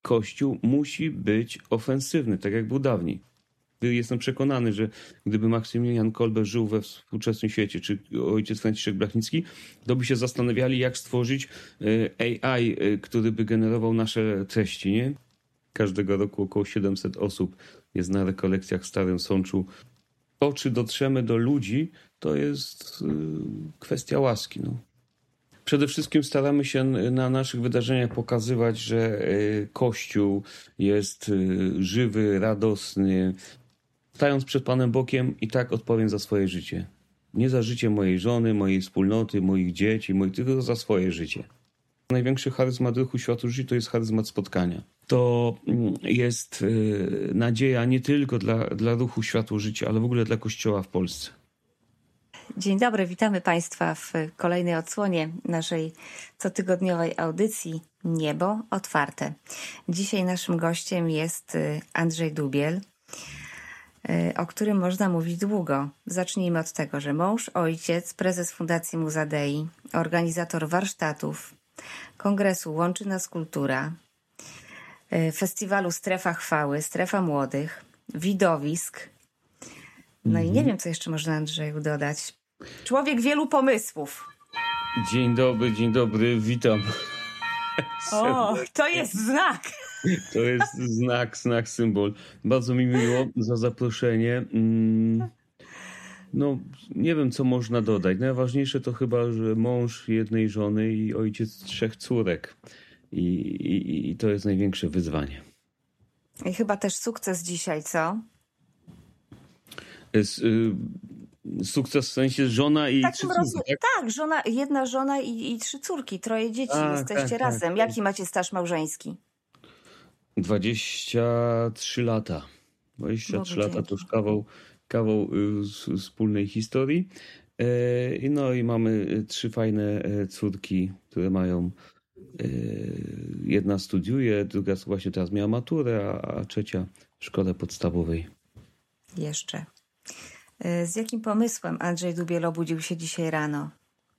Kościół musi być ofensywny, tak jak był dawniej. Jestem przekonany, że gdyby Maksymilian Kolbe żył we współczesnym świecie, czy ojciec Franciszek Blachnicki, to by się zastanawiali, jak stworzyć AI, który by generował nasze treści, nie? Każdego roku około 700 osób jest na rekolekcjach w Starym Sączu. To, czy dotrzemy do ludzi, to jest kwestia łaski. No. Przede wszystkim staramy się na naszych wydarzeniach pokazywać, że Kościół jest żywy, radosny. Stając przed Panem Bogiem i tak odpowiem za swoje życie. Nie za życie mojej żony, mojej wspólnoty, moich dzieci, tylko za swoje życie. Największy charyzmat Ruchu Światło Życie to jest charyzmat spotkania. To jest nadzieja nie tylko dla Ruchu Światło Życie, ale w ogóle dla Kościoła w Polsce. Dzień dobry, witamy Państwa w kolejnej odsłonie naszej cotygodniowej audycji Niebo Otwarte. Dzisiaj naszym gościem jest Andrzej Dubiel, o którym można mówić długo. Zacznijmy od tego, że mąż, ojciec, prezes Fundacji Muza Dei, organizator warsztatów, kongresu Łączy Nas Kultura, festiwalu Strefa Chwały, Strefa Młodych, widowisk. No i nie wiem, co jeszcze można, Andrzeju, dodać. Człowiek wielu pomysłów. Dzień dobry, witam. O, to jest znak. To jest znak, symbol. Bardzo mi miło za zaproszenie. No, nie wiem, co można dodać. Najważniejsze to chyba, że mąż jednej żony i ojciec 3 córek. I to jest największe wyzwanie. I chyba też sukces dzisiaj, co? Sukces w sensie żona i 3 córki, tak? Tak, jedna żona i 3 córki, 3 dzieci. Jesteście razem. Tak. Jaki macie staż małżeński? 23 lata. 23 lata to już kawał wspólnej historii. No i mamy 3 fajne córki, które mają... Jedna studiuje, druga właśnie teraz miała maturę, a trzecia w szkole podstawowej. Jeszcze. Z jakim pomysłem Andrzej Dubiel obudził się dzisiaj rano?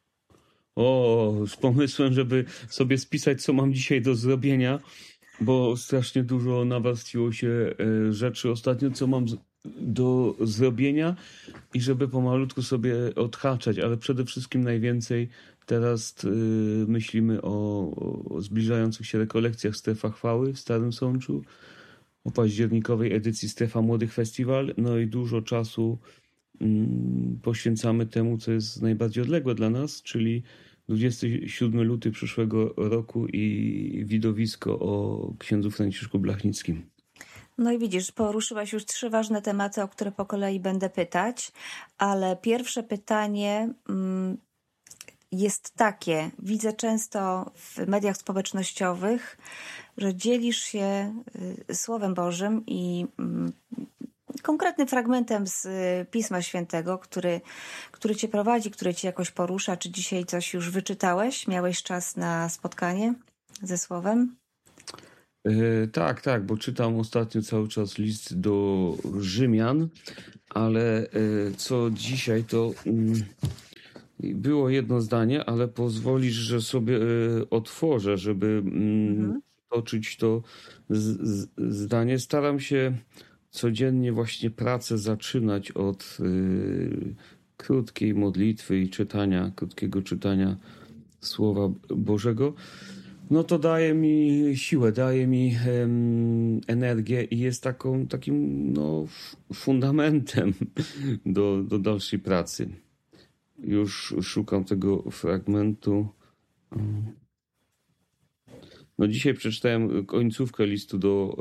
Z pomysłem, żeby sobie spisać, co mam dzisiaj do zrobienia, bo strasznie dużo nawarstwiło się rzeczy ostatnio, co mam do zrobienia i żeby pomalutku sobie odhaczać, ale przede wszystkim najwięcej teraz myślimy o zbliżających się rekolekcjach Strefa Chwały w Starym Sączu, o październikowej edycji Strefa Młodych Festiwal, no i dużo czasu poświęcamy temu, co jest najbardziej odległe dla nas, czyli 27 luty przyszłego roku i widowisko o księdzu Franciszku Blachnickim. No i widzisz, poruszyłaś już 3 ważne tematy, o które po kolei będę pytać, ale pierwsze pytanie jest takie. Widzę często w mediach społecznościowych, że dzielisz się Słowem Bożym i konkretnym fragmentem z Pisma Świętego, który cię prowadzi, który cię jakoś porusza. Czy dzisiaj coś już wyczytałeś? Miałeś czas na spotkanie ze Słowem? Tak, bo czytam ostatnio cały czas list do Rzymian, ale co dzisiaj to było jedno zdanie, ale pozwolisz, że sobie otworzę, żeby toczyć to zdanie. Staram się codziennie właśnie pracę zaczynać od krótkiej modlitwy i krótkiego czytania Słowa Bożego. No to daje mi siłę, daje mi energię i jest takim fundamentem do dalszej pracy. Już szukam tego fragmentu. No dzisiaj przeczytałem końcówkę listu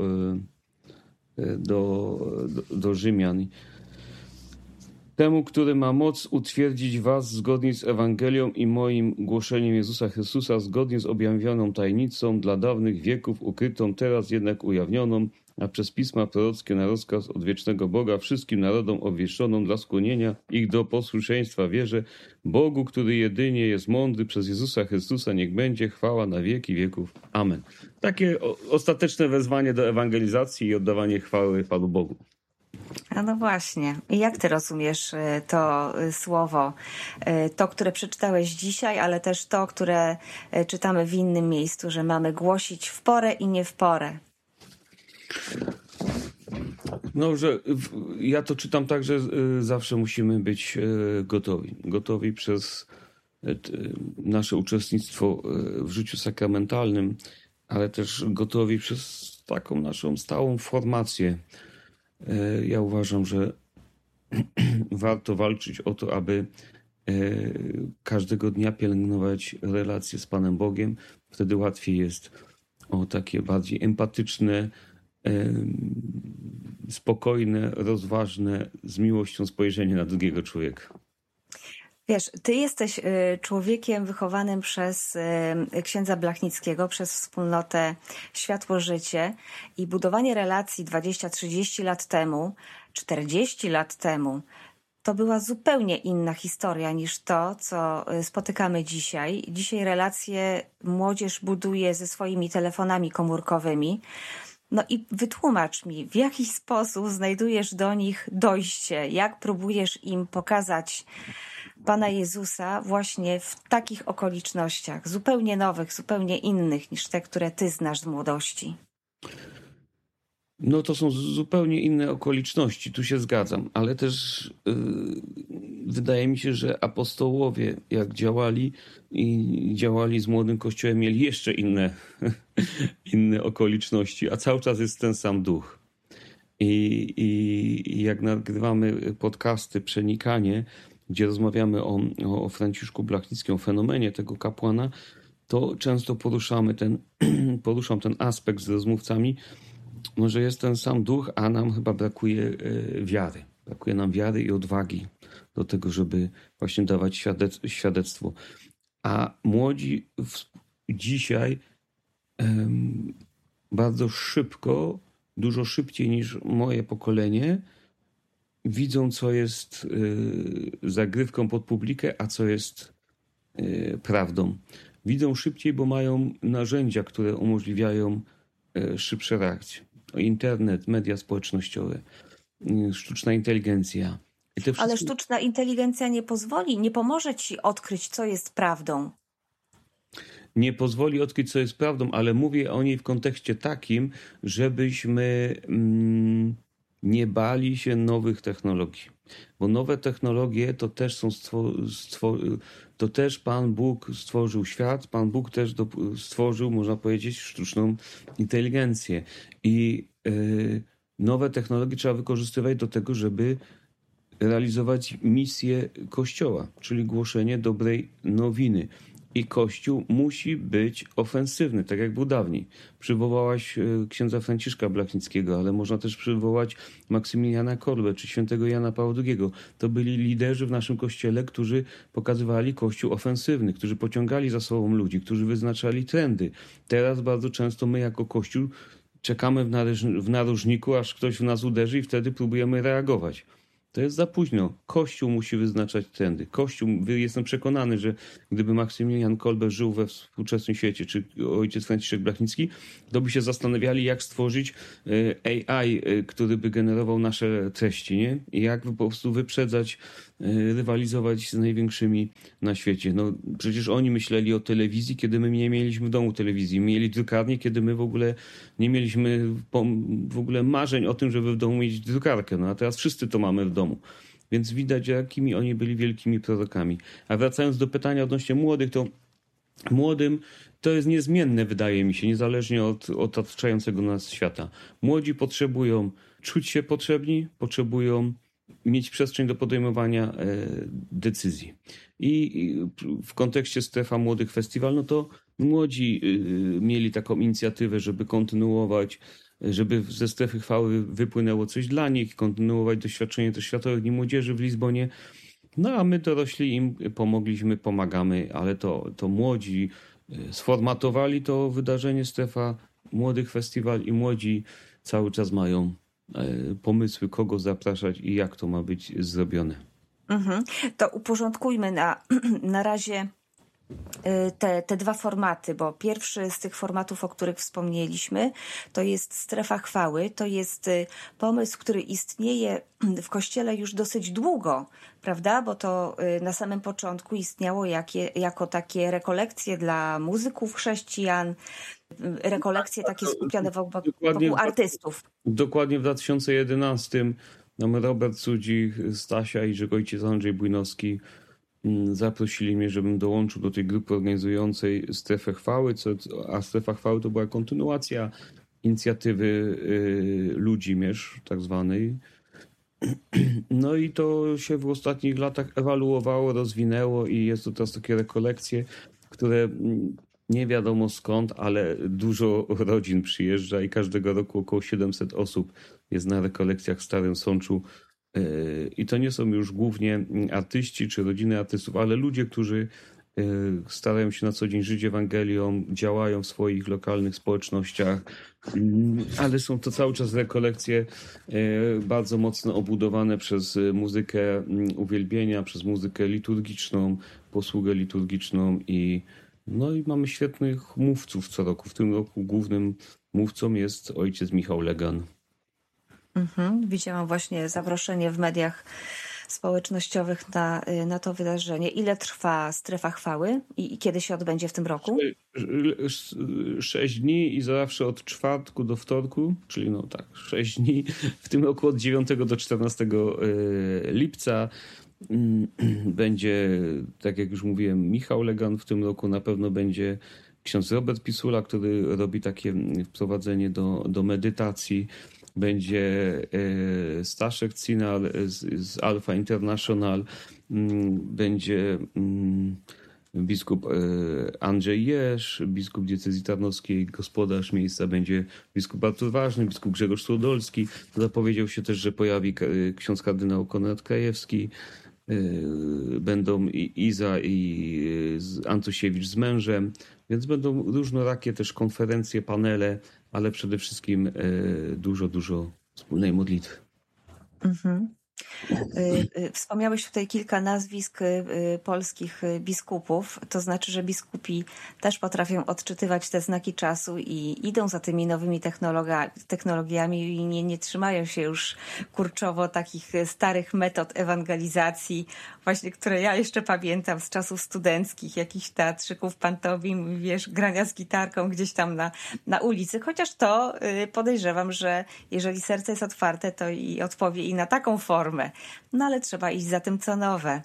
do Rzymian. Temu, który ma moc utwierdzić was zgodnie z Ewangelią i moim głoszeniem Jezusa Chrystusa, zgodnie z objawioną tajemnicą dla dawnych wieków ukrytą, teraz jednak ujawnioną, a przez pisma prorockie na rozkaz od wiecznego Boga wszystkim narodom obwieszczoną dla skłonienia ich do posłuszeństwa wierze Bogu, który jedynie jest mądry, przez Jezusa Chrystusa niech będzie chwała na wieki wieków. Amen. Takie ostateczne wezwanie do ewangelizacji i oddawanie chwały Panu Bogu. A no właśnie. I jak ty rozumiesz to słowo, to, które przeczytałeś dzisiaj, ale też to, które czytamy w innym miejscu, że mamy głosić w porę i nie w porę? No, że ja to czytam tak, że zawsze musimy być gotowi. Gotowi przez nasze uczestnictwo w życiu sakramentalnym, ale też gotowi przez taką naszą stałą formację. Ja uważam, że warto walczyć o to, aby każdego dnia pielęgnować relacje z Panem Bogiem. Wtedy łatwiej jest o takie bardziej empatyczne, spokojne, rozważne, z miłością spojrzenie na drugiego człowieka. Wiesz, ty jesteś człowiekiem wychowanym przez księdza Blachnickiego, przez wspólnotę Światło Życie i budowanie relacji 20-30 lat temu, 40 lat temu, to była zupełnie inna historia niż to, co spotykamy dzisiaj. Dzisiaj relacje młodzież buduje ze swoimi telefonami komórkowymi. No i wytłumacz mi, w jaki sposób znajdujesz do nich dojście, jak próbujesz im pokazać Pana Jezusa właśnie w takich okolicznościach, zupełnie nowych, zupełnie innych niż te, które ty znasz z młodości. No to są zupełnie inne okoliczności, tu się zgadzam, ale też wydaje mi się, że apostołowie jak działali i działali z młodym kościołem, mieli jeszcze inne okoliczności, a cały czas jest ten sam duch. I jak nagrywamy podcasty Przenikanie, gdzie rozmawiamy o Franciszku Blachnickim, o fenomenie tego kapłana, to często poruszam ten aspekt z rozmówcami, że jest ten sam duch, a nam chyba brakuje wiary. Brakuje nam wiary i odwagi do tego, żeby właśnie dawać świadectwo. A młodzi dzisiaj bardzo szybko, dużo szybciej niż moje pokolenie, widzą, co jest zagrywką pod publikę, a co jest prawdą. Widzą szybciej, bo mają narzędzia, które umożliwiają szybsze reakcje. Internet, media społecznościowe, sztuczna inteligencja. Ale sztuczna inteligencja nie pomoże ci odkryć, co jest prawdą. Nie pozwoli odkryć, co jest prawdą, ale mówię o niej w kontekście takim, żebyśmy nie bali się nowych technologii. Bo nowe technologie to też są to też Pan Bóg stworzył świat, Pan Bóg też stworzył, można powiedzieć, sztuczną inteligencję. I nowe technologie trzeba wykorzystywać do tego, żeby realizować misję Kościoła, czyli głoszenie dobrej nowiny. I Kościół musi być ofensywny, tak jak był dawniej. Przywołałaś księdza Franciszka Blachnickiego, ale można też przywołać Maksymiliana Kolbę czy świętego Jana Pawła II. To byli liderzy w naszym Kościele, którzy pokazywali Kościół ofensywny, którzy pociągali za sobą ludzi, którzy wyznaczali trendy. Teraz bardzo często my jako Kościół czekamy w narożniku, aż ktoś w nas uderzy i wtedy próbujemy reagować. To jest za późno. Kościół musi wyznaczać trendy. Kościół, jestem przekonany, że gdyby Maksymilian Kolbe żył we współczesnym świecie, czy ojciec Franciszek Blachnicki, to by się zastanawiali, jak stworzyć AI, który by generował nasze treści, nie? I jak po prostu wyprzedzać, rywalizować z największymi na świecie. No, przecież oni myśleli o telewizji, kiedy my nie mieliśmy w domu telewizji. Mieli drukarnię, kiedy my w ogóle nie mieliśmy w ogóle marzeń o tym, żeby w domu mieć drukarkę. No a teraz wszyscy to mamy w domu. Więc widać, jakimi oni byli wielkimi prorokami. A wracając do pytania odnośnie młodych, to młodym to jest niezmienne, wydaje mi się, niezależnie od otaczającego nas świata. Młodzi potrzebują czuć się potrzebni, potrzebują mieć przestrzeń do podejmowania decyzji. I w kontekście Strefa Młodych Festiwal, no to młodzi mieli taką inicjatywę, żeby kontynuować, żeby ze Strefy Chwały wypłynęło coś dla nich, kontynuować doświadczenie też Światowych Dni Młodzieży w Lizbonie. No a my dorośli im pomogliśmy, pomagamy, ale to młodzi sformatowali to wydarzenie Strefa Młodych Festiwal i młodzi cały czas mają pomysły, kogo zapraszać i jak to ma być zrobione. To uporządkujmy na razie te dwa formaty, bo pierwszy z tych formatów, o których wspomnieliśmy, to jest Strefa Chwały. To jest pomysł, który istnieje w Kościele już dosyć długo, prawda? Bo to na samym początku istniało jako takie rekolekcje dla muzyków chrześcijan, rekolekcje takie skupione Dokładnie, wokół artystów. dokładnie w 2011 nam Robert Cudzik, Stasia i ojciec Andrzej Bujnowski zaprosili mnie, żebym dołączył do tej grupy organizującej Strefę Chwały, a Strefa Chwały to była kontynuacja inicjatywy Ludzimierz, tak zwanej. No i to się w ostatnich latach ewaluowało, rozwinęło i jest to teraz takie rekolekcje, które nie wiadomo skąd, ale dużo rodzin przyjeżdża i każdego roku około 700 osób jest na rekolekcjach w Starym Sączu. I to nie są już głównie artyści czy rodziny artystów, ale ludzie, którzy starają się na co dzień żyć Ewangelią, działają w swoich lokalnych społecznościach, ale są to cały czas rekolekcje bardzo mocno obudowane przez muzykę uwielbienia, przez muzykę liturgiczną, posługę liturgiczną i mamy świetnych mówców co roku. W tym roku głównym mówcą jest ojciec Michał Legan. Widziałam właśnie zaproszenie w mediach społecznościowych na to wydarzenie. Ile trwa Strefa Chwały i kiedy się odbędzie w tym roku? 6 dni i zawsze od czwartku do wtorku, czyli 6 dni. W tym roku od 9 do 14 lipca. Będzie, tak jak już mówiłem, Michał Legan. W tym roku na pewno będzie ksiądz Robert Pisula, który robi takie wprowadzenie do medytacji. Będzie Staszek Cinal z Alpha International, będzie biskup Andrzej Jeż, biskup diecezji tarnowskiej, gospodarz miejsca będzie biskup Artur Ważny, biskup Grzegorz Trudolski. Zapowiedział się też, że pojawi ksiądz kardynał Konrad Krajewski. Będą i Iza i Antusiewicz z mężem, więc będą różnorakie też konferencje, panele, ale przede wszystkim dużo wspólnej modlitwy. Wspomniałeś tutaj kilka nazwisk polskich biskupów. To znaczy, że biskupi też potrafią odczytywać te znaki czasu i idą za tymi nowymi technologiami i nie trzymają się już kurczowo takich starych metod ewangelizacji, właśnie które ja jeszcze pamiętam z czasów studenckich, jakichś teatrzyków, pantomim, grania z gitarką gdzieś tam na ulicy. Chociaż to podejrzewam, że jeżeli serce jest otwarte, to i odpowie i na taką formę. Ale trzeba iść za tym, co nowe.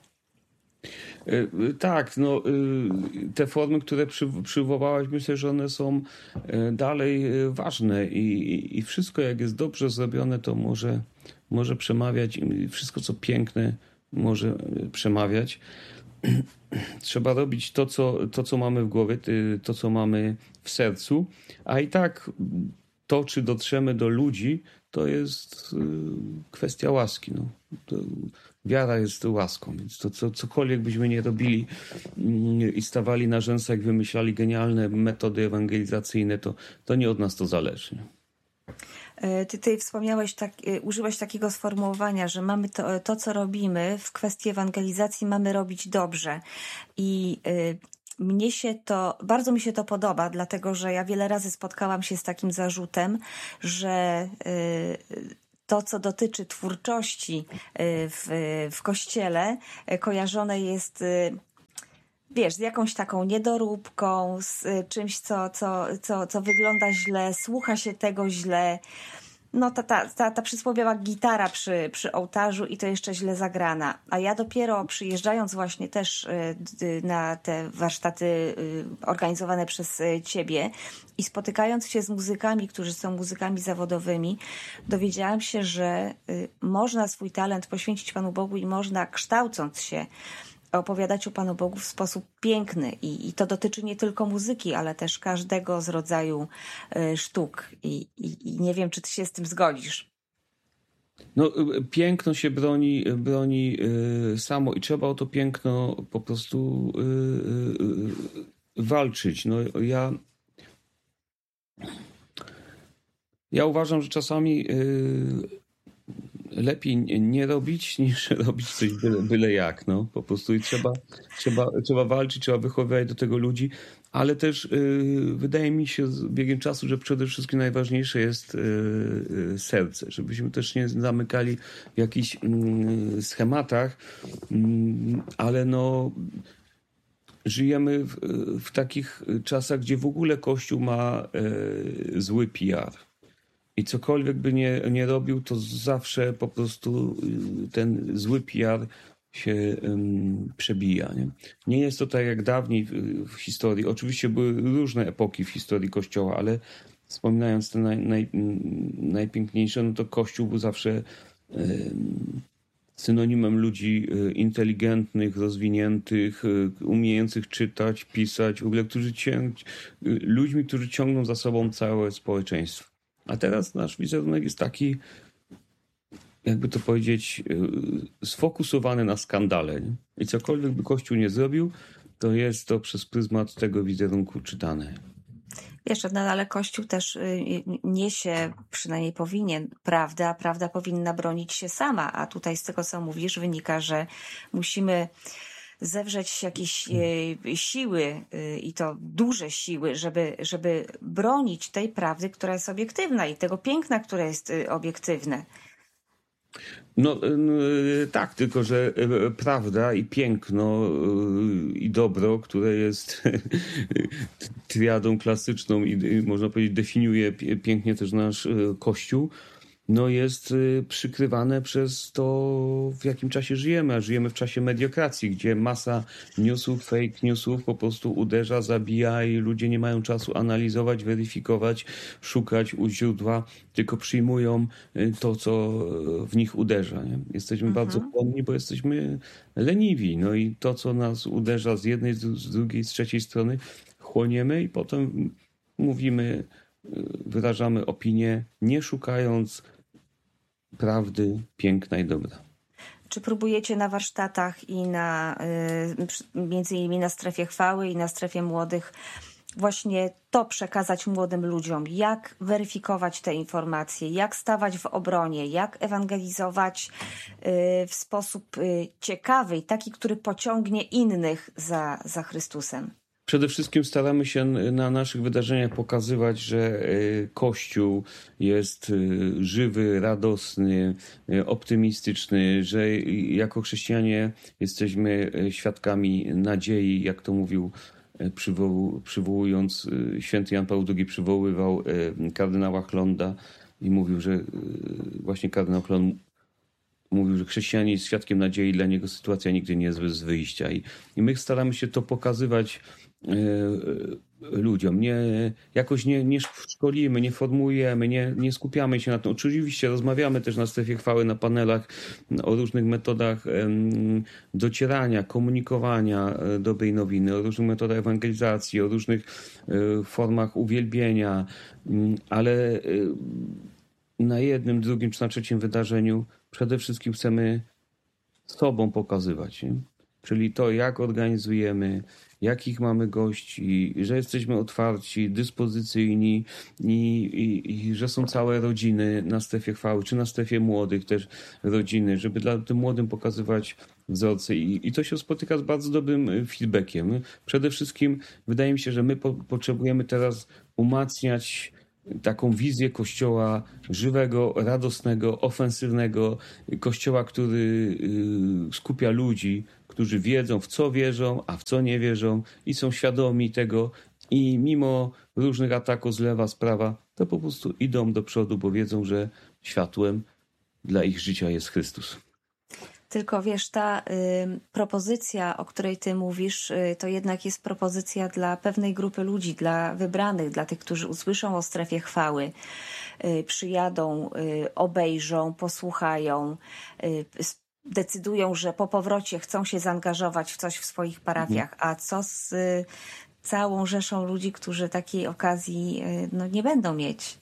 Tak, te formy, które przywołałaś, myślę, że one są dalej ważne i wszystko, jak jest dobrze zrobione, to może przemawiać, wszystko, co piękne, może przemawiać. Trzeba robić to, co mamy w głowie, to, co mamy w sercu, a i tak to, czy dotrzemy do ludzi, to jest kwestia łaski. Wiara jest łaską, więc to cokolwiek byśmy nie robili i stawali na rzęsach, wymyślali genialne metody ewangelizacyjne, to nie od nas to zależy. Ty wspomniałeś, użyłeś takiego sformułowania, że mamy to, co robimy w kwestii ewangelizacji, mamy robić dobrze. I bardzo mi się to podoba, dlatego że ja wiele razy spotkałam się z takim zarzutem, że to, co dotyczy twórczości w Kościele, kojarzone jest, z jakąś taką niedoróbką, z czymś, co wygląda źle, słucha się tego źle. Ta przysłowiowa gitara przy ołtarzu i to jeszcze źle zagrana. A ja dopiero przyjeżdżając właśnie też na te warsztaty organizowane przez ciebie i spotykając się z muzykami, którzy są muzykami zawodowymi, dowiedziałam się, że można swój talent poświęcić Panu Bogu i można, kształcąc się, opowiadać o Panu Bogu w sposób piękny i to dotyczy nie tylko muzyki, ale też każdego z rodzaju sztuk i nie wiem, czy ty się z tym zgodzisz. Piękno się broni samo i trzeba o to piękno po prostu walczyć. Ja uważam, że czasami lepiej nie robić, niż robić coś byle jak. Po prostu i trzeba walczyć, trzeba wychowywać do tego ludzi, ale też wydaje mi się z biegiem czasu, że przede wszystkim najważniejsze jest serce, żebyśmy też nie zamykali w jakichś schematach, ale żyjemy w takich czasach, gdzie w ogóle Kościół ma zły PR. I cokolwiek by nie robił, to zawsze po prostu ten zły PR się przebija. Nie jest to tak jak dawniej w historii. Oczywiście były różne epoki w historii Kościoła, ale wspominając te najpiękniejsze, no to Kościół był zawsze synonimem ludzi inteligentnych, rozwiniętych, umiejących czytać, pisać, w ogóle ludźmi, którzy ciągną za sobą całe społeczeństwo. A teraz nasz wizerunek jest taki, jakby to powiedzieć, sfokusowany na skandale. Nie? I cokolwiek by Kościół nie zrobił, to jest to przez pryzmat tego wizerunku czytane. Wiesz, no ale Kościół też niesie, przynajmniej powinien, prawdę, a prawda powinna bronić się sama. A tutaj z tego, co mówisz, wynika, że musimy zewrzeć jakieś siły i to duże siły, żeby bronić tej prawdy, która jest obiektywna i tego piękna, które jest obiektywne. No tak, tylko że prawda i piękno i dobro, które jest triadą klasyczną i można powiedzieć definiuje pięknie też nasz Kościół, no jest przykrywane przez to, w jakim czasie żyjemy. A żyjemy w czasie mediokracji, gdzie masa newsów, fake newsów po prostu uderza, zabija i ludzie nie mają czasu analizować, weryfikować, szukać u źródła, tylko przyjmują to, co w nich uderza. Nie? Jesteśmy bardzo płonni, bo jesteśmy leniwi. No i to, co nas uderza z jednej, z drugiej, z trzeciej strony, chłoniemy i potem mówimy, wyrażamy opinię, nie szukając prawdy, piękna i dobra. Czy próbujecie na warsztatach i między innymi na strefie chwały i na strefie młodych właśnie to przekazać młodym ludziom? Jak weryfikować te informacje? Jak stawać w obronie? Jak ewangelizować w sposób ciekawy i taki, który pociągnie innych za Chrystusem? Przede wszystkim staramy się na naszych wydarzeniach pokazywać, że Kościół jest żywy, radosny, optymistyczny, że jako chrześcijanie jesteśmy świadkami nadziei, jak to mówił, przywołując, święty Jan Paweł II przywoływał kardynała Chlonda i mówił, że właśnie kardynał Chlond mówił, że chrześcijanin jest świadkiem nadziei, dla niego sytuacja nigdy nie jest bez wyjścia. I my staramy się to pokazywać ludziom. Jakoś nie szkolimy, nie formułujemy, nie skupiamy się na tym. Oczywiście rozmawiamy też na strefie chwały, na panelach o różnych metodach docierania, komunikowania dobrej nowiny, o różnych metodach ewangelizacji, o różnych formach uwielbienia, ale na jednym, drugim czy na trzecim wydarzeniu przede wszystkim chcemy sobą pokazywać. Nie? Czyli to, jak organizujemy, jakich mamy gości, że jesteśmy otwarci, dyspozycyjni i że są całe rodziny na strefie chwały, czy na strefie młodych też rodziny, żeby tym młodym pokazywać wzorce. I to się spotyka z bardzo dobrym feedbackiem. Przede wszystkim wydaje mi się, że my potrzebujemy teraz umacniać taką wizję Kościoła żywego, radosnego, ofensywnego, Kościoła, który skupia ludzi, którzy wiedzą, w co wierzą, a w co nie wierzą i są świadomi tego i mimo różnych ataków z lewa, z prawa, to po prostu idą do przodu, bo wiedzą, że światłem dla ich życia jest Chrystus. Tylko wiesz, ta propozycja, o której ty mówisz, to jednak jest propozycja dla pewnej grupy ludzi, dla wybranych, dla tych, którzy usłyszą o strefie chwały, przyjadą, obejrzą, posłuchają, decydują, że po powrocie chcą się zaangażować w coś w swoich parafiach. A co z całą rzeszą ludzi, którzy takiej okazji nie będą mieć?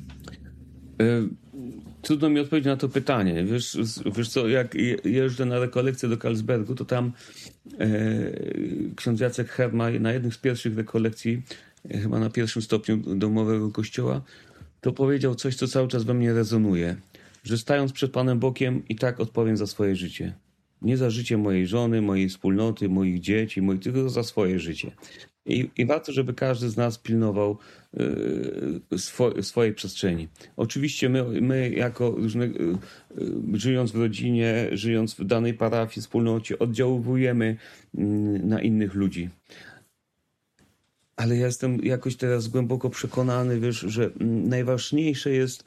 Trudno mi odpowiedzieć na to pytanie. Wiesz co, jak jeżdżę na rekolekcję do Karlsbergu, to tam ksiądz Jacek Herma na jednych z pierwszych rekolekcji, chyba na pierwszym stopniu domowego kościoła, to powiedział coś, co cały czas we mnie rezonuje. Że stając przed Panem Bogiem i tak odpowiem za swoje życie. Nie za życie mojej żony, mojej wspólnoty, moich dzieci, tylko za swoje życie. I warto, żeby każdy z nas pilnował swojej przestrzeni. Oczywiście my jako różne, żyjąc w rodzinie, żyjąc w danej parafii, wspólnocie, oddziałujemy na innych ludzi. Ale ja jestem jakoś teraz głęboko przekonany, wiesz, że najważniejsze jest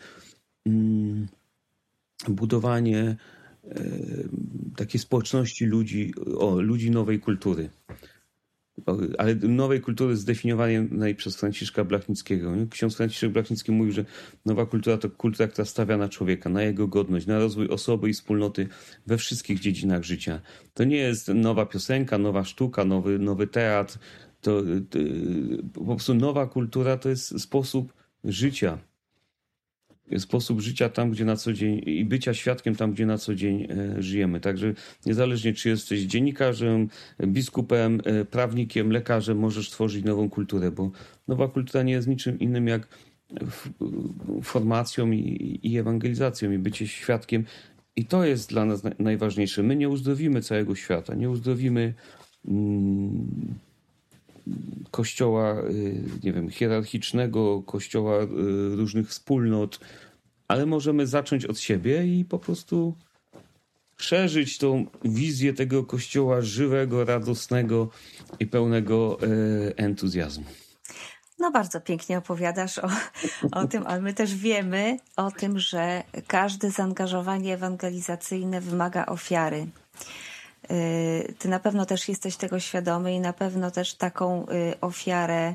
budowanie takiej społeczności ludzi nowej kultury. Ale nowej kultury zdefiniowanej przez Franciszka Blachnickiego. Ksiądz Franciszek Blachnicki mówił, że nowa kultura to kultura, która stawia na człowieka, na jego godność, na rozwój osoby i wspólnoty we wszystkich dziedzinach życia. To nie jest nowa piosenka, nowa sztuka, nowy teatr. To po prostu nowa kultura to jest sposób życia. Sposób życia tam, gdzie na co dzień i bycia świadkiem tam, gdzie na co dzień żyjemy. Także niezależnie, czy jesteś dziennikarzem, biskupem, prawnikiem, lekarzem, możesz tworzyć nową kulturę, bo nowa kultura nie jest niczym innym jak formacją i ewangelizacją i bycie świadkiem. I to jest dla nas najważniejsze. My nie uzdrowimy całego świata, nie uzdrowimy kościoła, nie wiem, hierarchicznego, kościoła różnych wspólnot, ale możemy zacząć od siebie i po prostu szerzyć tą wizję tego kościoła żywego, radosnego i pełnego entuzjazmu. No bardzo pięknie opowiadasz o tym, ale my też wiemy o tym, że każde zaangażowanie ewangelizacyjne wymaga ofiary. Ty na pewno też jesteś tego świadomy i na pewno też taką ofiarę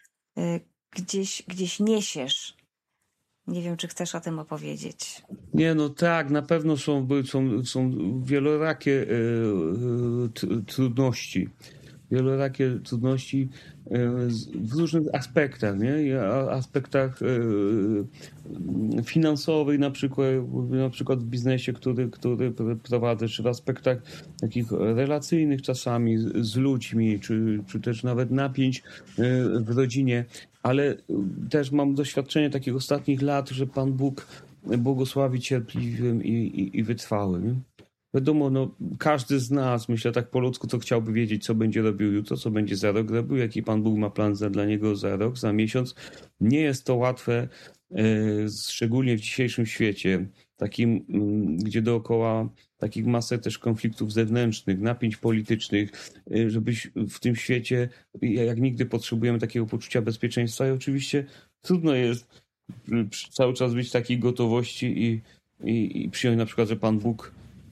gdzieś niesiesz. Nie wiem, czy chcesz o tym opowiedzieć. Nie, no tak, na pewno są wielorakie trudności. Wielorakie trudności w różnych aspektach, nie? Aspektach finansowych na przykład w biznesie, który prowadzę, czy w aspektach takich relacyjnych czasami z ludźmi, czy też nawet napięć w rodzinie, ale też mam doświadczenie takich ostatnich lat, że Pan Bóg błogosławi cierpliwym i wytrwałym. Wiadomo, no, każdy z nas, myślę tak po ludzku, to chciałby wiedzieć, co będzie robił jutro, co będzie za rok robił, jaki Pan Bóg ma plan dla niego za rok, za miesiąc. Nie jest to łatwe, szczególnie w dzisiejszym świecie, takim, gdzie dookoła takich masę też konfliktów zewnętrznych, napięć politycznych, żebyś w tym świecie, jak nigdy potrzebujemy takiego poczucia bezpieczeństwa i oczywiście trudno jest cały czas być w takiej gotowości i przyjąć na przykład, że Pan Bóg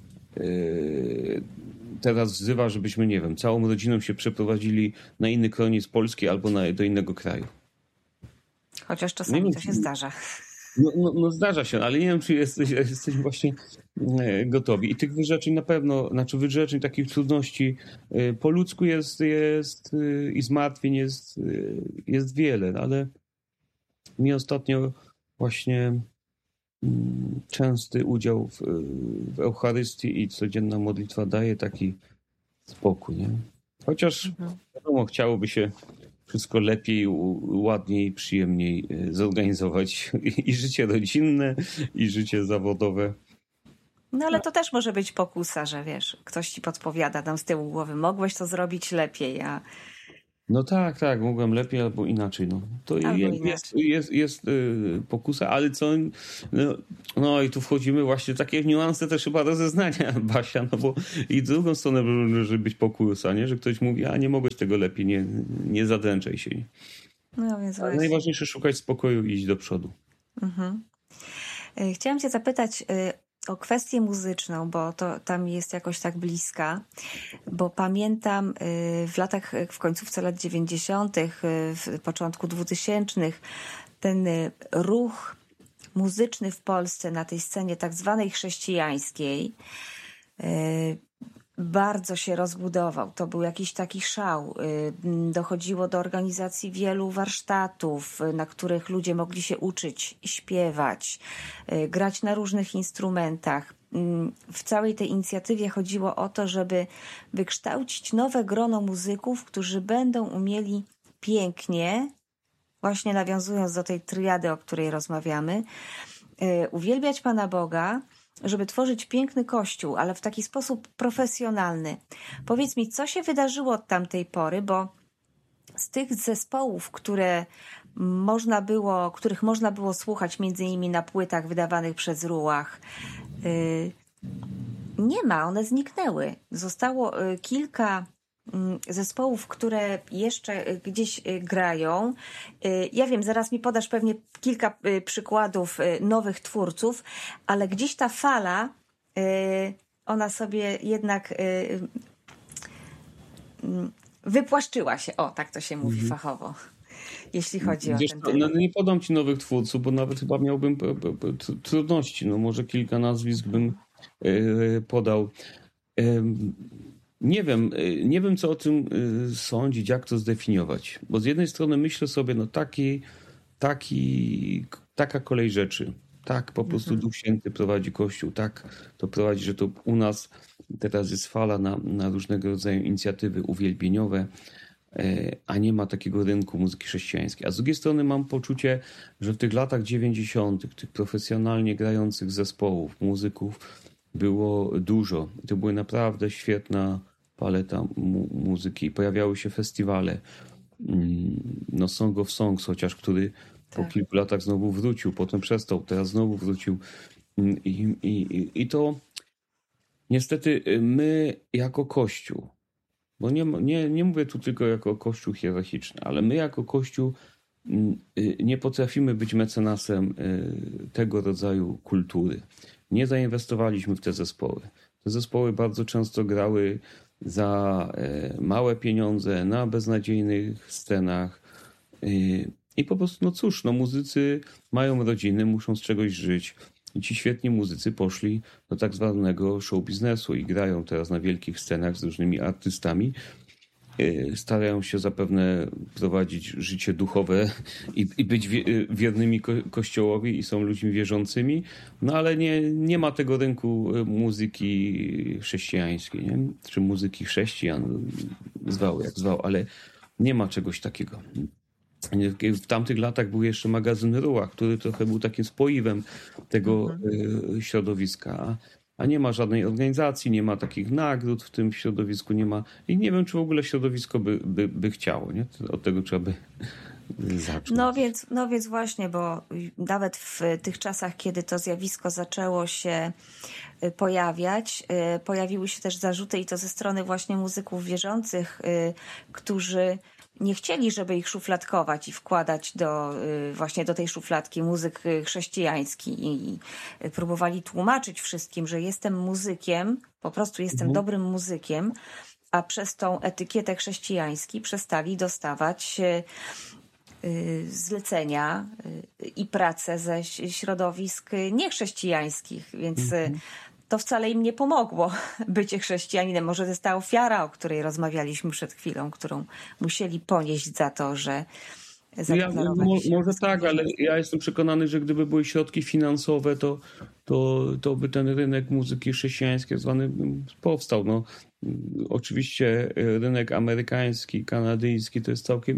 teraz wzywa, żebyśmy, nie wiem, całą rodziną się przeprowadzili na inny kroniec Polski albo do innego kraju. Chociaż czasami to się zdarza. No zdarza się, ale nie wiem, czy jesteś właśnie gotowi. I tych wyrzeczeń na pewno, wyrzeczeń takich trudności po ludzku jest i zmartwień jest wiele, ale mi ostatnio właśnie częsty udział w Eucharystii i codzienna modlitwa daje taki spokój, nie? Chociaż wiadomo, chciałoby się wszystko lepiej, ładniej, przyjemniej zorganizować i życie rodzinne, i życie zawodowe. No ale to też może być pokusa, że wiesz, ktoś ci podpowiada tam z tyłu głowy, mogłeś to zrobić lepiej, a... No tak, mogłem lepiej albo inaczej. No. To jest pokusa, ale co... No i tu wchodzimy właśnie w takie niuanse też chyba rozeznania, Basia, no bo i z drugą stronę może być pokusa, nie? Że ktoś mówi, a nie mogłeś tego lepiej, nie zadręczaj się. No więc właśnie. Najważniejsze szukać spokoju i iść do przodu. Chciałam cię zapytać o kwestię muzyczną, bo to tam jest jakoś tak bliska, bo pamiętam w końcówce lat 90., w początku 2000 ten ruch muzyczny w Polsce na tej scenie tak zwanej chrześcijańskiej bardzo się rozbudował. To był jakiś taki szał. Dochodziło do organizacji wielu warsztatów, na których ludzie mogli się uczyć, śpiewać, grać na różnych instrumentach. W całej tej inicjatywie chodziło o to, żeby wykształcić nowe grono muzyków, którzy będą umieli pięknie, właśnie nawiązując do tej triady, o której rozmawiamy, uwielbiać Pana Boga, żeby tworzyć piękny kościół, ale w taki sposób profesjonalny. Powiedz mi, co się wydarzyło od tamtej pory, bo z tych zespołów, których można było słuchać między innymi na płytach wydawanych przez Ruach, nie ma, one zniknęły. Zostało kilka zespołów, które jeszcze gdzieś grają. Ja wiem, zaraz mi podasz pewnie kilka przykładów nowych twórców, ale gdzieś ta fala, ona sobie jednak wypłaszczyła się. O, tak to się mówi fachowo, jeśli chodzi o ten temat. Nie podam ci nowych twórców, bo nawet chyba miałbym trudności. No może kilka nazwisk bym podał. Nie wiem, co o tym sądzić, jak to zdefiniować. Bo z jednej strony myślę sobie, no taka kolej rzeczy. Tak, po prostu Duch Święty prowadzi Kościół. Tak, to prowadzi, że to u nas teraz jest fala na różnego rodzaju inicjatywy uwielbieniowe, a nie ma takiego rynku muzyki chrześcijańskiej. A z drugiej strony mam poczucie, że w tych latach 90. tych profesjonalnie grających zespołów, muzyków było dużo. To była naprawdę świetna paleta muzyki. Pojawiały się festiwale. No Song of Songs chociaż, który po kilku latach znowu wrócił, potem przestał, teraz znowu wrócił. I to niestety my jako Kościół, bo nie mówię tu tylko jako Kościół hierarchiczny, ale my jako Kościół nie potrafimy być mecenasem tego rodzaju kultury. Nie zainwestowaliśmy w te zespoły. Te zespoły bardzo często grały za małe pieniądze na beznadziejnych scenach. I po prostu, no cóż, no muzycy mają rodziny, muszą z czegoś żyć. I ci świetni muzycy poszli do tak zwanego show biznesu i grają teraz na wielkich scenach z różnymi artystami. Starają się zapewne prowadzić życie duchowe i być wiernymi Kościołowi i są ludźmi wierzącymi, no ale nie ma tego rynku muzyki chrześcijańskiej, nie? Czy muzyki chrześcijan, zwał jak zwał, ale nie ma czegoś takiego. W tamtych latach był jeszcze magazyn Ruach, który trochę był takim spoiwem tego środowiska. A nie ma żadnej organizacji, nie ma takich nagród w tym środowisku, nie ma. I nie wiem, czy w ogóle środowisko by chciało, nie? Od tego trzeba by zacząć. No więc właśnie, bo nawet w tych czasach, kiedy to zjawisko zaczęło się pojawiać, pojawiły się też zarzuty i to ze strony właśnie muzyków wierzących, którzy nie chcieli, żeby ich szufladkować i wkładać właśnie do tej szufladki muzyk chrześcijański i próbowali tłumaczyć wszystkim, że jestem muzykiem, po prostu jestem dobrym muzykiem, a przez tą etykietę chrześcijański przestali dostawać zlecenia i pracę ze środowisk niechrześcijańskich, więc to wcale im nie pomogło bycie chrześcijaninem. Może to jest ta ofiara, o której rozmawialiśmy przed chwilą, którą musieli ponieść za to, że może tak, ale ja jestem przekonany, że gdyby były środki finansowe, to by ten rynek muzyki chrześcijańskiej zwany powstał. No, oczywiście rynek amerykański, kanadyjski to jest całkiem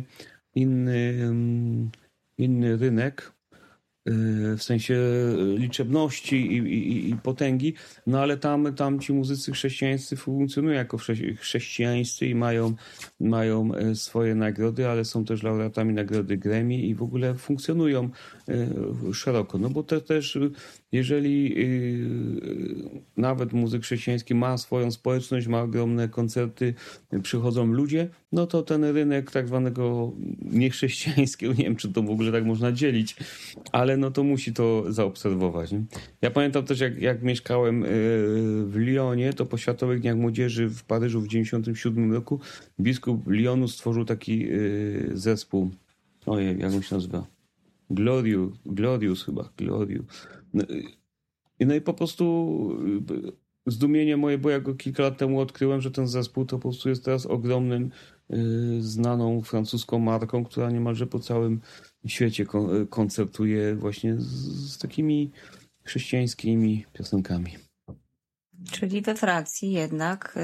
inny rynek. W sensie liczebności i potęgi, no ale tam ci muzycy chrześcijańscy funkcjonują jako chrześcijańscy i mają swoje nagrody, ale są też laureatami nagrody Grammy i w ogóle funkcjonują szeroko. No bo też jeżeli nawet muzyk chrześcijański ma swoją społeczność, ma ogromne koncerty, przychodzą ludzie, no to ten rynek tak zwanego niechrześcijańskiego, nie wiem, czy to w ogóle tak można dzielić, ale no to musi to zaobserwować. Nie? Ja pamiętam też, jak mieszkałem w Lyonie, to po Światowych Dniach Młodzieży w Paryżu w 1997 roku biskup Lyonu stworzył taki zespół. Ojej, jak on się nazywa? Glorious chyba. No i po prostu zdumienie moje, bo ja go kilka lat temu odkryłem, że ten zespół to po prostu jest teraz ogromnym, znaną francuską marką, która niemalże po całym świecie koncertuje właśnie z takimi chrześcijańskimi piosenkami. Czyli we Francji jednak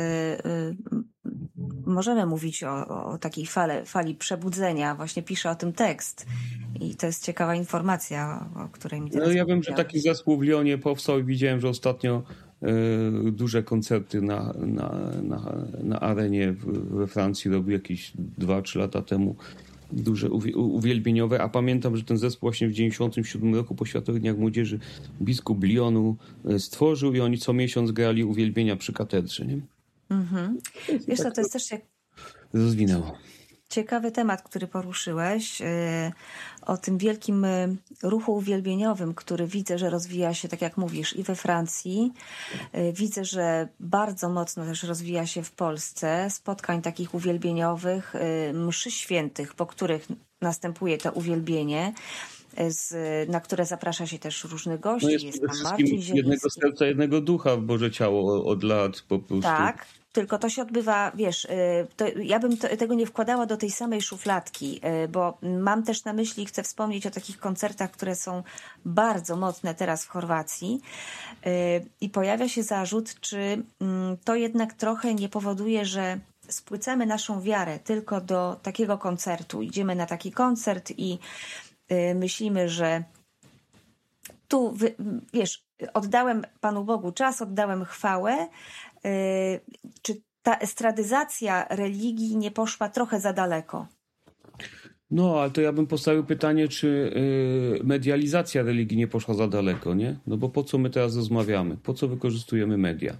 możemy mówić o takiej fali przebudzenia. Właśnie pisze o tym tekst. I to jest ciekawa informacja, o której mi teraz ja wiem, że taki zespół w Lyonie powstał i widziałem, że ostatnio duże koncerty na arenie we Francji. Robił jakieś 2-3 lata temu duże uwielbieniowe, a pamiętam, że ten zespół właśnie w 1997 roku po Światowych Dniach Młodzieży biskup Lyonu stworzył i oni co miesiąc grali uwielbienia przy katedrze. Nie? Wiesz co, to jest też rozwinęło. ciekawy temat, który poruszyłeś, o tym wielkim ruchu uwielbieniowym, który widzę, że rozwija się, tak jak mówisz, i we Francji. Widzę, że bardzo mocno też rozwija się w Polsce, spotkań takich uwielbieniowych, mszy świętych, po których następuje to uwielbienie, na które zaprasza się też różnych gości. No jest tam Marcin Zieliński. Jednego serca, jednego ducha w Boże Ciało od lat po prostu. Tak. Tylko to się odbywa, wiesz, ja bym tego nie wkładała do tej samej szufladki, bo mam też na myśli, chcę wspomnieć o takich koncertach, które są bardzo mocne teraz w Chorwacji i pojawia się zarzut, czy to jednak trochę nie powoduje, że spłycamy naszą wiarę tylko do takiego koncertu. Idziemy na taki koncert i myślimy, że tu, wiesz, oddałem Panu Bogu czas, oddałem chwałę. Czy ta estradyzacja religii nie poszła trochę za daleko? No, ale to ja bym postawił pytanie, czy medializacja religii nie poszła za daleko, nie? No bo po co my teraz rozmawiamy? Po co wykorzystujemy media?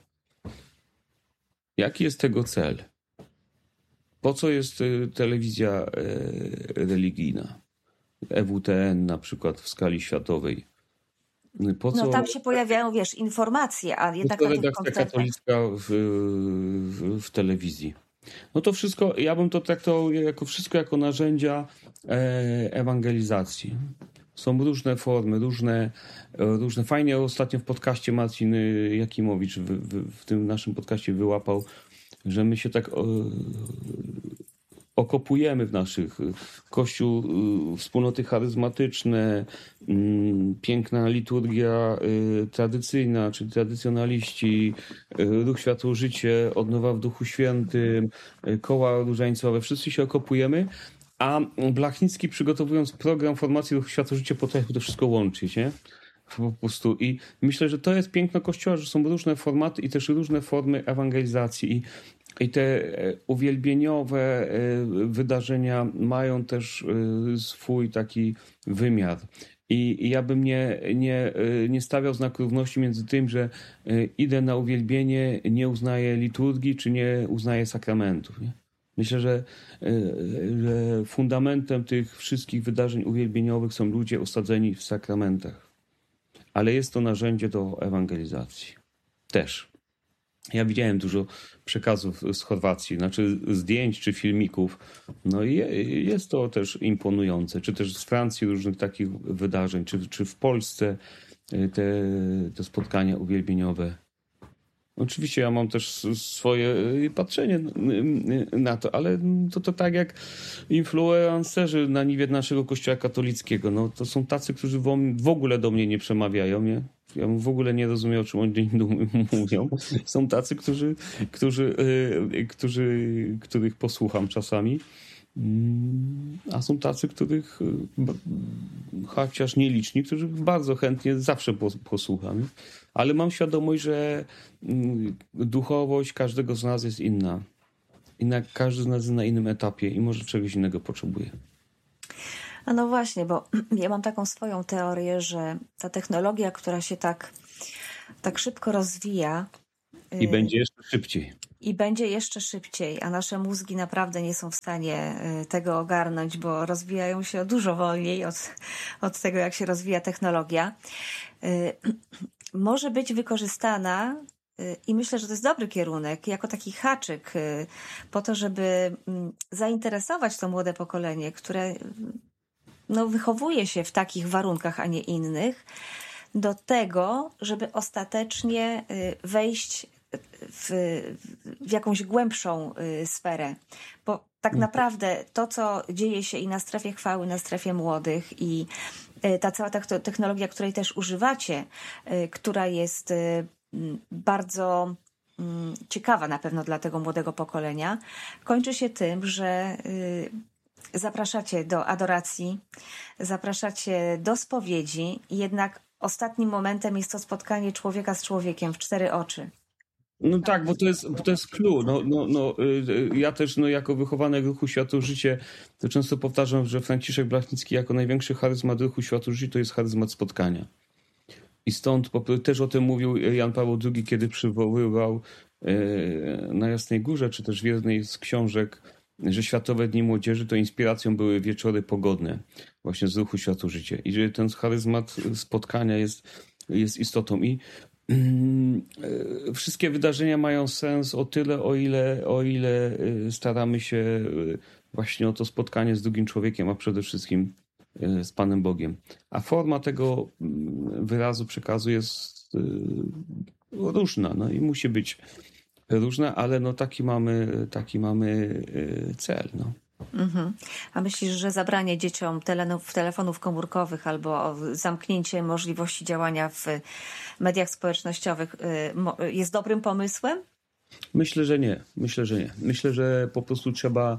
Jaki jest tego cel? Po co jest telewizja religijna? EWTN na przykład w skali światowej. Po co, no tam się pojawiają, wiesz, informacje, a jednak na tych redakcja koncertach... katolicka w telewizji? No to wszystko, ja bym to traktował wszystko jako narzędzia ewangelizacji. Są różne formy, różne. Fajnie ostatnio w podcaście Marcin Jakimowicz w tym naszym podcaście wyłapał, że my się tak okopujemy w naszych Kościół, wspólnoty charyzmatyczne, piękna liturgia tradycyjna, czyli tradycjonaliści, Ruch Światło-Życie, Odnowa w Duchu Świętym, koła różańcowe, wszyscy się okopujemy, a Blachnicki, przygotowując program formacji Ruch Światło-Życie, potrafił to wszystko łączyć, nie? Po prostu. I myślę, że to jest piękno Kościoła, że są różne formaty i też różne formy ewangelizacji. I te uwielbieniowe wydarzenia mają też swój taki wymiar. I ja bym nie stawiał znaku równości między tym, że idę na uwielbienie, nie uznaję liturgii, czy nie uznaję sakramentów. Nie? Myślę, że fundamentem tych wszystkich wydarzeń uwielbieniowych są ludzie osadzeni w sakramentach. Ale jest to narzędzie do ewangelizacji. Też. Ja widziałem dużo przekazów z Chorwacji, znaczy zdjęć czy filmików. No i jest to też imponujące. Czy też z Francji różnych takich wydarzeń, czy w Polsce te spotkania uwielbieniowe. Oczywiście ja mam też swoje patrzenie na to, ale to tak jak influencerzy na niwie naszego kościoła katolickiego. No, to są tacy, którzy w ogóle do mnie nie przemawiają, nie? Ja bym w ogóle nie rozumiał, o czym oni mówią. Są tacy, których posłucham czasami. A są tacy, których chociaż nieliczni, którzy bardzo chętnie zawsze posłucham. Ale mam świadomość, że duchowość każdego z nas jest inna. Każdy z nas jest na innym etapie i może czegoś innego potrzebuje. A no właśnie, bo ja mam taką swoją teorię, że ta technologia, która się tak szybko rozwija... I będzie jeszcze szybciej. I będzie jeszcze szybciej, a nasze mózgi naprawdę nie są w stanie tego ogarnąć, bo rozwijają się dużo wolniej od tego, jak się rozwija technologia. Może być wykorzystana, i myślę, że to jest dobry kierunek, jako taki haczyk po to, żeby zainteresować to młode pokolenie, które wychowuje się w takich warunkach, a nie innych, do tego, żeby ostatecznie wejść w jakąś głębszą sferę. Bo tak naprawdę to, co dzieje się i na strefie chwały, na strefie młodych i ta cała technologia, której też używacie, która jest bardzo ciekawa na pewno dla tego młodego pokolenia, kończy się tym, że zapraszacie do adoracji, zapraszacie do spowiedzi i jednak ostatnim momentem jest to spotkanie człowieka z człowiekiem w 4 oczy. No tak, bo to jest clue. Ja też jako wychowany w ruchu Światło-Życie to często powtarzam, że Franciszek Blachnicki jako największy charyzmat ruchu Światło-Życie to jest charyzmat spotkania. I stąd też o tym mówił Jan Paweł II, kiedy przywoływał na Jasnej Górze, czy też w jednej z książek, że Światowe Dni Młodzieży to inspiracją były wieczory pogodne właśnie z ruchu Światło-Życie. I że ten charyzmat spotkania jest istotą. I wszystkie wydarzenia mają sens o tyle, o ile staramy się właśnie o to spotkanie z drugim człowiekiem, a przede wszystkim z Panem Bogiem. A forma tego wyrazu, przekazu jest różna, no i musi być różna, ale no taki mamy cel. No. Mhm. A myślisz, że zabranie dzieciom telefonów komórkowych albo zamknięcie możliwości działania w mediach społecznościowych jest dobrym pomysłem? Myślę, że nie. Myślę, że po prostu trzeba